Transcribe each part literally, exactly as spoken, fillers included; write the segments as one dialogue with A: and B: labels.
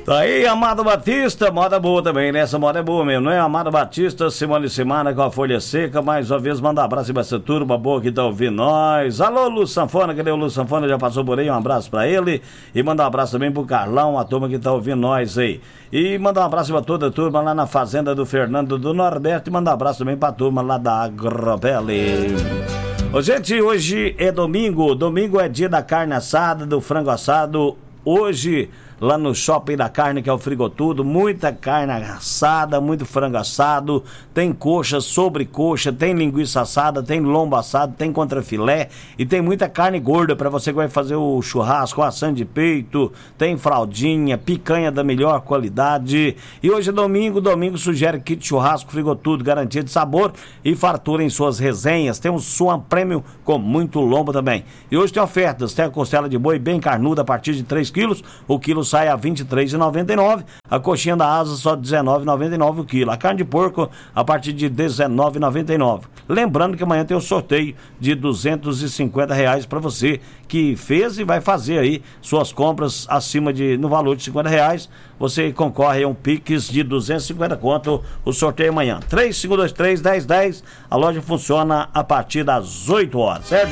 A: Tá aí, Amado Batista, moda boa também, né? Essa moda é boa mesmo, não é? Amado Batista, Simone Simara com a Folha Seca, mais uma vez, manda um abraço pra essa turma boa que tá ouvindo nós. Alô, Lu Sanfona, cadê o Lu Sanfona? Já passou por aí, um abraço pra ele. E manda um abraço também pro Carlão, a turma que tá ouvindo nós aí. E manda um abraço pra toda a turma lá na fazenda do Fernando do Norberto. E manda um abraço também pra turma lá da Agropele. Ô, gente, hoje é domingo, domingo é dia da carne assada, do frango assado. Hoje, lá no Shopping da Carne, que é o Frigotudo, muita carne assada, muito frango assado, tem coxa, sobrecoxa, tem linguiça assada, tem lombo assado, tem contrafilé e tem muita carne gorda para você que vai fazer o churrasco, assando de peito, tem fraldinha, picanha da melhor qualidade. E hoje é domingo, domingo sugere kit churrasco Frigotudo, garantia de sabor e fartura em suas resenhas. Tem um Suan Premium com muito lombo também. E hoje tem ofertas, tem a costela de boi bem carnuda a partir de três quilos, o quilo sai a vinte e três reais e noventa e nove centavos, a coxinha da asa só dezenove reais e noventa e nove centavos o quilo, a carne de porco a partir de dezenove reais e noventa e nove centavos. Lembrando que amanhã tem o sorteio de duzentos e cinquenta reais para você que fez e vai fazer aí suas compras acima de, no valor de cinquenta reais, você concorre a um Pix de duzentos e cinquenta conto, o sorteio amanhã, três cinco dois três, dez dez, a loja funciona a partir das oito horas, certo?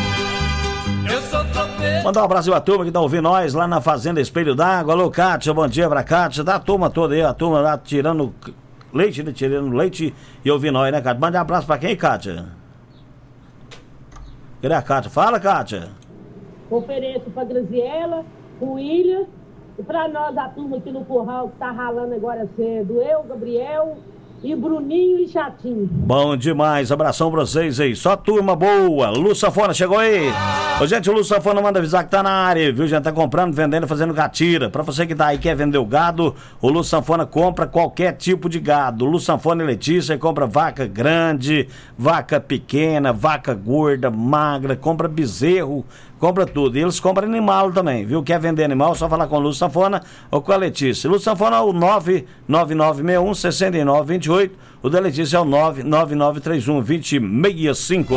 A: Mandar um abraço pra turma que tá ouvindo nós lá na Fazenda Espelho d'Água. Alô, Kátia, bom dia pra Kátia, da turma toda aí, a turma lá tirando leite, né? Tirando leite e ouvindo nós, né, Kátia? Manda um abraço pra quem, Kátia? Cadê a Kátia? Fala, Kátia.
B: Ofereço pra Graziela, pro William e pra nós, a turma aqui no Curral que tá ralando agora cedo. Eu, Gabriel e Bruninho e Chatinho.
A: Bom demais, abração pra vocês aí. Só turma boa. Lu Sanfona chegou aí. Ô, gente, o Lu Sanfona manda avisar que tá na área, viu? Já tá comprando, vendendo, fazendo catira. Pra você que tá aí quer vender o gado, o Lu Sanfona compra qualquer tipo de gado. Lu Sanfona e Letícia compra vaca grande, vaca pequena, vaca gorda, magra, compra bezerro, compra tudo. E eles compram animal também, viu? Quer vender animal, só falar com o Lu Sanfona ou com a Letícia. Lu Sanfona é o nove nove nove seis um, seis nove dois oito. O da Letícia é o nove nove nove três um, dois zero seis cinco.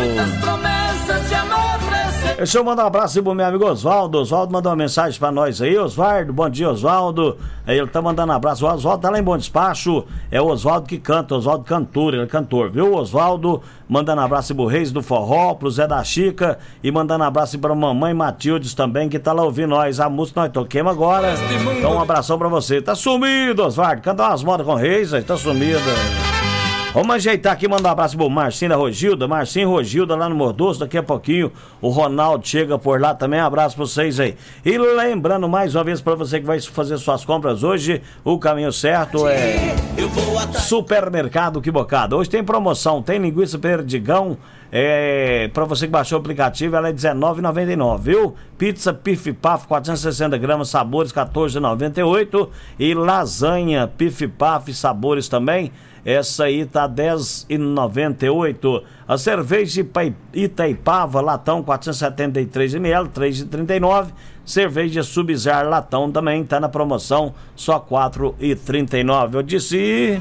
A: Deixa eu mandar um abraço pro meu amigo Osvaldo. Osvaldo mandou uma mensagem pra nós aí. Osvaldo, bom dia, Osvaldo. Aí ele tá mandando um abraço. O Osvaldo tá lá em Bom Despacho. É o Osvaldo que canta, Osvaldo cantor, ele é cantor, viu? Osvaldo mandando um abraço pro Reis do Forró, pro Zé da Chica e mandando um abraço pra mamãe Matildes também, que tá lá ouvindo nós. A música nós toquemos agora. Então um abração pra você. Tá sumido, Osvaldo. Canta umas modas com o Reis, aí tá sumido. Vamos ajeitar aqui, mandar um abraço pro Marcinho da Rogilda, Marcinho Rogilda lá no Mordoço, daqui a pouquinho o Ronaldo chega por lá também, um abraço pra vocês aí. E lembrando mais uma vez pra você que vai fazer suas compras hoje, o caminho certo é Supermercado Que Bocada. Hoje tem promoção, tem linguiça perdigão, é, pra você que baixou o aplicativo, ela é dezenove reais e noventa e nove centavos, viu? Pizza Pif Paf, quatrocentos e sessenta gramas, sabores, quatorze reais e noventa e oito centavos. E lasanha Pif Paf, sabores também, essa aí tá dez reais e noventa e oito centavos. A cerveja Itaipava, latão, quatrocentos e setenta e três mililitros, três reais e trinta e nove centavos. Cerveja Subzar, latão também, tá na promoção, só quatro reais e trinta e nove centavos. Eu disse...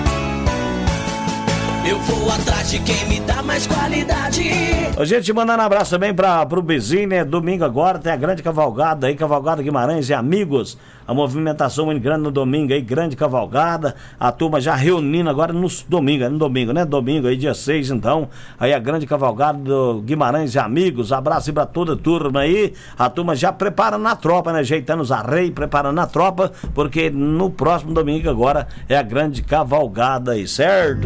C: Eu vou atrás de quem me dá mais qualidade.
A: A gente mandando um abraço também para pro Bezinho, né? Domingo agora tem a grande cavalgada aí, Cavalgada Guimarães e amigos. A movimentação muito grande no domingo aí, grande cavalgada. A turma já reunindo agora no domingo, no domingo, né? Domingo aí, dia seis, então. Aí a grande cavalgada do Guimarães e amigos. Abraço para toda a turma aí. A turma já preparando na tropa, né? Ajeitando os arreios, preparando na tropa, porque no próximo domingo agora é a grande cavalgada aí, certo?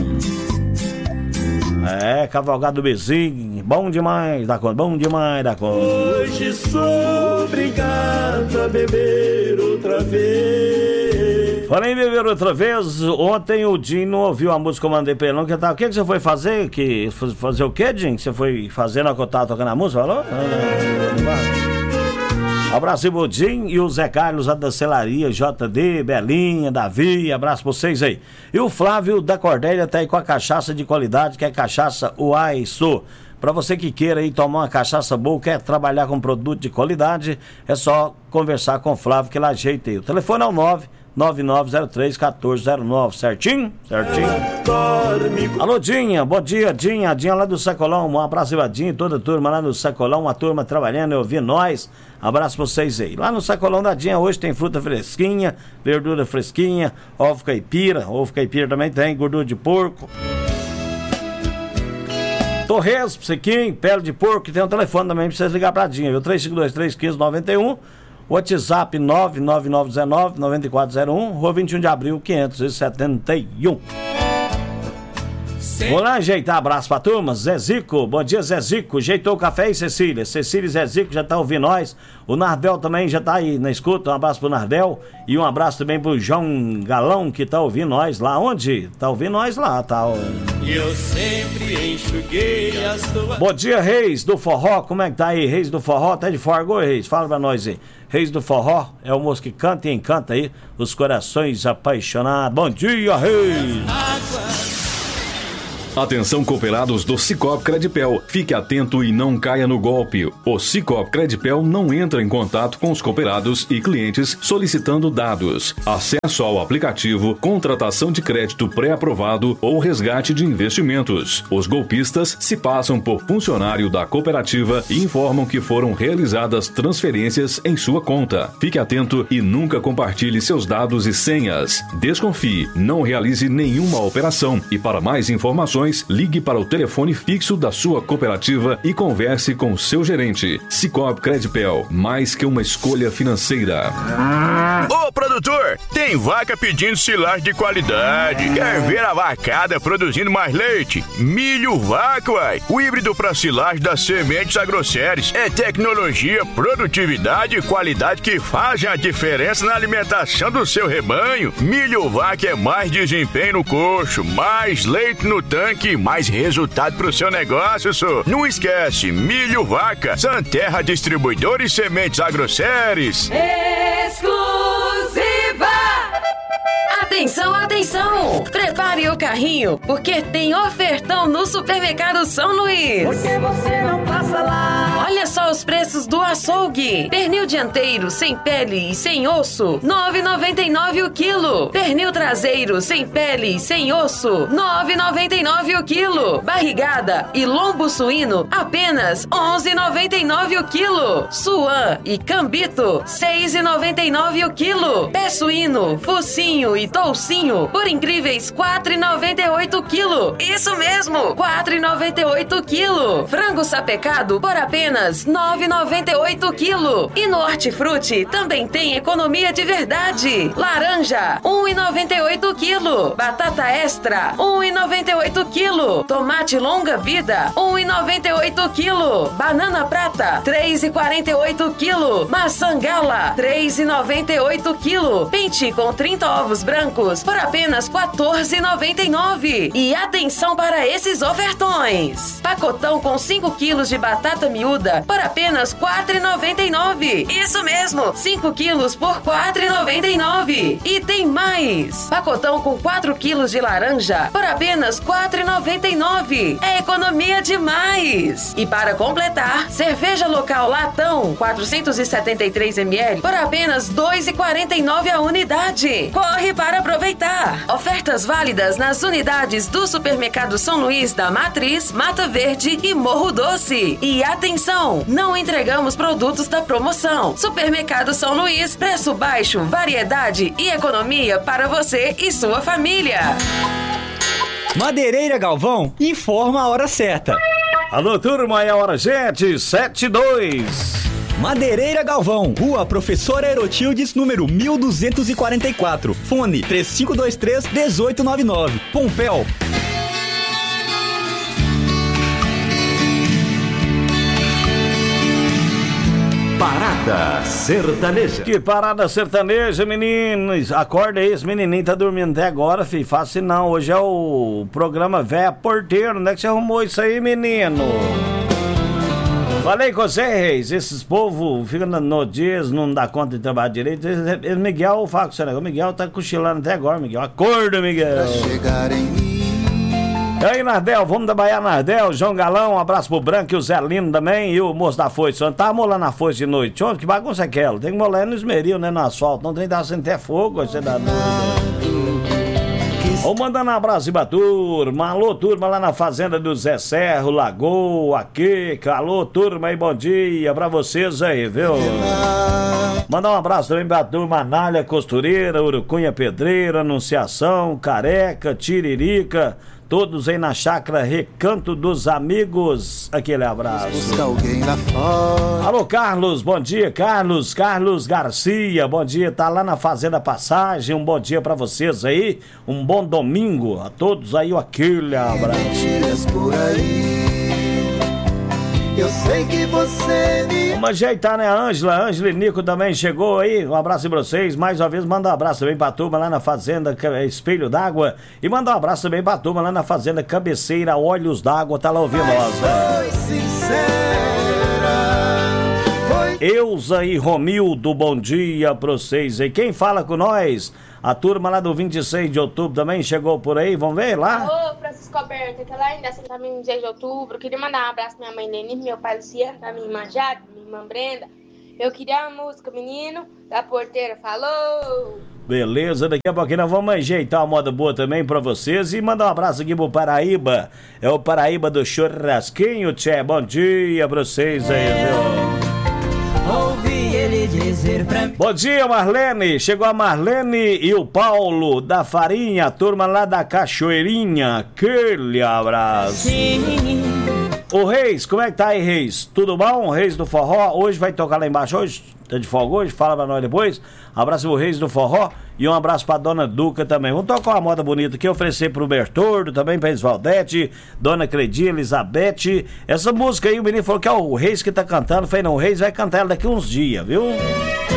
A: É, cavalgado do Bezinho, bom demais da conta, bom demais da conta.
D: Hoje sou obrigado a beber outra vez.
A: Falei em beber outra vez, ontem o Dinho não ouviu a música que eu mandei pra ele, não, que tá, o que que você foi fazer? Que, fazer o que, Dinho? Você foi fazer na que eu tava tocando a música, falou? Ah, abraço pro Dinho e o Zé Carlos, a Dancelaria, J D, Belinha, Davi, abraço pra vocês aí. E o Flávio da Cordélia tá aí com a cachaça de qualidade, que é cachaça Uaiçu. Pra você que queira aí tomar uma cachaça boa, quer trabalhar com produto de qualidade, é só conversar com o Flávio que ele ajeita aí. O telefone é o nove nove nove zero três um quatro zero nove, certinho? Certinho. Alô, Dinha, bom dia, Dinha, Dinha lá do Sacolão, um abraço pra Dinha, toda a turma lá no Sacolão, uma turma trabalhando, eu vi nós, abraço pra vocês aí. Lá no Sacolão da Dinha hoje tem fruta fresquinha, verdura fresquinha, ovo caipira, ovo caipira também tem, gordura de porco. Torresmo, sequinho, pele de porco, tem um telefone também pra vocês ligar pra Dinha, viu? três cinco dois três, um cinco nove um, WhatsApp nove nove nove um nove, nove quatro zero um, Rua vinte e um de abril, quinhentos e setenta e um. Vou lá ajeitar, abraço pra turma. Zezico, bom dia Zezico, ajeitou o café e Cecília, Cecília e Zezico já tá ouvindo nós. O Nardel também já tá aí na escuta, um abraço pro Nardel. E um abraço também pro João Galão, que tá ouvindo nós lá. Onde? Tá ouvindo nós lá, tá?
D: Eu sempre enxuguei as tuas...
A: Bom dia, Reis do Forró, como é que tá aí? Reis do Forró, tá de Forgô, Reis? Fala pra nós aí. Reis do Forró, é o moço que canta e encanta aí os corações apaixonados. Bom dia, Reis!
E: Atenção, cooperados do Sicoob Credipel. Fique atento e não caia no golpe. O Sicoob Credipel não entra em contato com os cooperados e clientes solicitando dados, acesso ao aplicativo, contratação de crédito pré-aprovado ou resgate de investimentos. Os golpistas se passam por funcionário da cooperativa e informam que foram realizadas transferências em sua conta. Fique atento e nunca compartilhe seus dados e senhas. Desconfie, não realize nenhuma operação e para mais informações ligue para o telefone fixo da sua cooperativa e converse com seu gerente. Sicoob Credipel, mais que uma escolha financeira.
F: Ô produtor, tem vaca pedindo silagem de qualidade. Quer ver a vacada produzindo mais leite? Milho Vaca, uai. O híbrido para silagem das Sementes Agroceres. É tecnologia, produtividade e qualidade que fazem a diferença na alimentação do seu rebanho. Milho Vaca é mais desempenho no coxo, mais leite no tanque, mais resultado pro seu negócio, só. Não esquece, Milho Vaca, Santerra Distribuidor e Sementes Agroceres.
G: Exclusiva! Atenção, atenção! Prepare o carrinho, porque tem ofertão no Supermercado São Luís.
C: Porque você não passa lá.
G: Olha só os preços do açougue. Pernil dianteiro sem pele e sem osso, nove reais e noventa e nove centavos o quilo. Pernil traseiro sem pele e sem osso, nove reais e noventa e nove centavos o quilo. Barrigada e lombo suíno, apenas onze reais e noventa e nove centavos o quilo. Suã e cambito, seis reais e noventa e nove centavos o quilo. Pé suíno, focinho e toucinho, por incríveis quatro reais e noventa e oito centavos o quilo. Isso mesmo, quatro reais e noventa e oito centavos o quilo. Frango sapecado por apenas nove reais e noventa e oito centavos o quilo. E no Hortifruti também tem economia de verdade. Laranja, um real e noventa e oito centavos o quilo. Batata extra, um real e noventa e oito centavos o quilo. Tomate longa vida, um real e noventa e oito centavos o quilo. Banana prata, três reais e quarenta e oito centavos o quilo. Maçã gala, três reais e noventa e oito centavos o quilo. Pente com trinta ovos brancos por apenas quatorze reais e noventa e nove centavos. E atenção para esses ofertões. Pacotão com cinco quilos de batata miúda por apenas quatro reais e noventa e nove centavos. Isso mesmo, cinco quilos por quatro reais e noventa e nove centavos. E tem mais. Pacotão com quatro quilos de laranja por apenas quatro reais e noventa e nove centavos. É economia demais. E para completar, cerveja local latão quatrocentos e setenta e três mililitros por apenas dois reais e quarenta e nove centavos a unidade. Corre para aproveitar. Ofertas válidas nas unidades do Supermercado São Luís da Matriz, Mata Verde e Morro Doce. E atenção, não entregamos produtos da promoção. Supermercado São Luís, preço baixo, variedade e economia para você e sua família.
H: Madeireira Galvão informa a hora certa.
A: Alô, turma, é a hora, gente, sete e dois.
H: Madeireira Galvão, Rua Professora Erotildes, número mil duzentos e quarenta e quatro. Fone três cinco dois três, um oito nove nove. Pompéu.
I: Parada Sertaneja.
A: Que parada sertaneja, meninos. Acorda aí, esse menininho tá dormindo até agora, filho. Faça não, hoje é o programa Véia Porteiro. Onde é que você arrumou isso aí, menino? Falei com você, Reis, esses povos ficam no dias, não dá conta de trabalhar direito. Eles, Miguel, fala com você, né? O Miguel tá cochilando até agora, Miguel. Acorda, Miguel.
J: Pra chegar em mim,
A: E aí, Nardel, vamos da Bahia, Nardel, João Galão, um abraço pro Branco e o Zé Lino também, e o moço da foice. Ontem tava molando a foice de noite. Ontem, que bagunça é aquela? Tem que molar no esmeril, né, no asfalto. Não tem que dar sem ter fogo, você dá dúvida. Ou mandando um abraço pra turma. Alô, turma, lá na fazenda do Zé Serro, Lagoa, Kika. Alô, turma aí, bom dia pra vocês aí, viu? Mandar um abraço também pra turma Anália Costureira, Urucunha Pedreira, Anunciação, Careca, Tiririca. Todos aí na chácara Recanto dos Amigos. Aquele abraço. Busca alguém lá fora. Alô, Carlos, bom dia, Carlos. Carlos Garcia, bom dia. Tá lá na Fazenda Passagem. Um bom dia pra vocês aí. Um bom domingo. A todos aí, aquele abraço. Por aí. Eu sei que você me... Vamos ajeitar, né, Ângela? Ângela e Nico também chegou aí. Um abraço pra vocês. Mais uma vez, manda um abraço também pra turma lá na Fazenda Espelho d'Água. E manda um abraço também pra turma lá na Fazenda Cabeceira Olhos d'Água. Tá lá ouvindo nós, né? Eusa e Romildo, bom dia pra vocês. E quem fala com nós? A turma lá do vinte e seis de outubro também chegou por aí, vamos ver lá?
J: Alô, Francisco Alberto, que lá ainda tá vinte e seis de outubro. Queria mandar um abraço pra minha mãe Lenine, meu pai Luciano, pra minha irmã Jade, pra minha irmã Brenda. Eu queria uma música, menino, da porteira, falou!
A: Beleza, daqui a pouquinho nós vamos ajeitar uma moda boa também pra vocês e mandar um abraço aqui pro Paraíba. É o Paraíba do Churrasquinho, tchê, bom dia pra vocês aí, viu?
C: Ouvi ele dizer pra mim.
A: Bom dia, Marlene. Chegou a Marlene e o Paulo da Farinha, turma lá da Cachoeirinha. Aquele abraço. Sim. Ô Reis, como é que tá aí, Reis? Tudo bom? Reis do Forró, hoje vai tocar lá embaixo hoje? Tá de folga hoje? Fala pra nós depois. Abraço pro Reis do Forró e um abraço pra Dona Duca também. Vamos tocar uma moda bonita aqui, oferecer pro Bertordo, também pra Isvaldete, Dona Credinha, Elizabeth. Essa música aí, o menino falou que é o Reis que tá cantando. Falei, não, o Reis vai cantar ela daqui uns dias, viu?